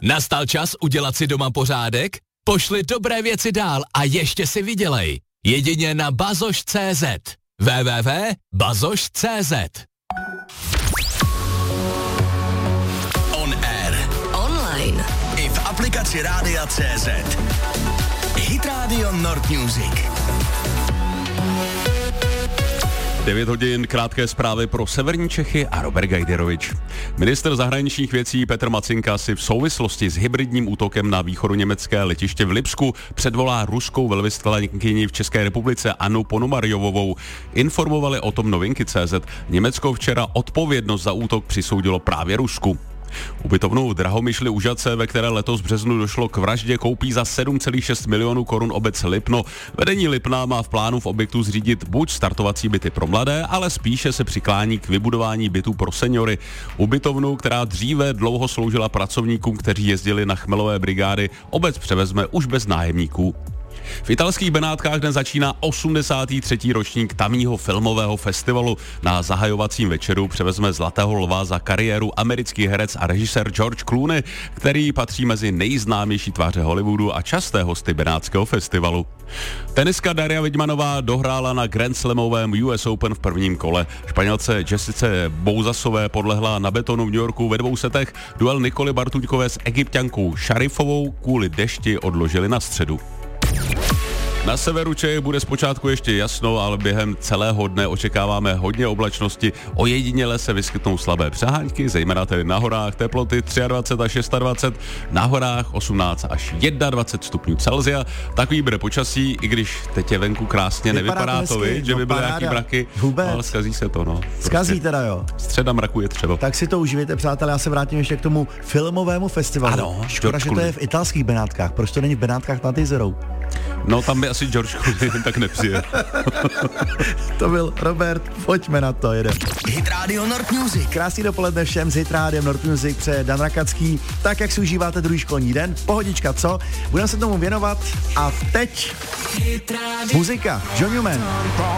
Nastal čas udělat si doma pořádek? Pošli dobré věci dál a ještě si vydělej. Jedině na bazoš.cz. www.bazoš.cz. On air. Online. I v aplikaci Rádia CZ. Hit Radio Nord Music. 9 hodin, krátké zprávy pro severní Čechy a Robert Gajderovič. Ministr zahraničních věcí Petr Macinka si v souvislosti s hybridním útokem na východoněmecké letiště v Lipsku předvolá ruskou velvyslankyni v České republice Annu Ponomarjovovou. Informovali o tom Novinky.cz. Německo včera odpovědnost za útok přisoudilo právě Rusku. Ubytovnu v Drahomyšli u Žatce, ve které letos v březnu došlo k vraždě, koupí za 7,6 milionů korun obec Lipno. Vedení Lipna má v plánu v objektu zřídit buď startovací byty pro mladé, ale spíše se přiklání k vybudování bytů pro seniory. Ubytovnu, která dříve dlouho sloužila pracovníkům, kteří jezdili na chmelové brigády, obec převezme už bez nájemníků. V italských Benátkách dnes začíná 83. ročník tamního filmového festivalu. Na zahajovacím večeru převezme Zlatého lva za kariéru americký herec a režisér George Clooney, který patří mezi nejznámější tváře Hollywoodu a časté hosty Benátského festivalu. Teniska Daria Vidmanová dohrála na Grand Slamovém US Open v prvním kole. Španělce Jessice Bouzasové podlehla na betonu v New Yorku ve 2 setech. Duel Nikoly Bartuňkové s Egypťankou Šarifovou kvůli dešti odložili na středu. Na severu Čech bude zpočátku ještě jasno, ale během celého dne očekáváme hodně oblačnosti. Ojediněle se vyskytnou slabé přehánky, zejména tedy na horách teploty 23 až 26, na horách 18 až 21 stupňů Celsia. Takový bude počasí, i když teď je venku krásně, nevypadá to, že by byly nějaký mraky, ale zkazí se to, no. Skazí teda, jo. Středa mraku je třeba. Tak si to užijte, přátelé, já se vrátím ještě k tomu filmovému festivalu. Ano, škoda, že to je v italských Benátkách. Proč to není v Benátkách nad Jizerou? No, tam by asi George Clooney tak nepřijel. To byl Robert, pojďme na to, jedem. Hit Radio Nord Music. Krásný dopoledne všem z Hit Rádiem Nord Music, přeje Dan Rakacký. Tak, jak si užíváte druhý školní den, pohodička, co? Budeme se tomu věnovat a teď muzika, John Newman.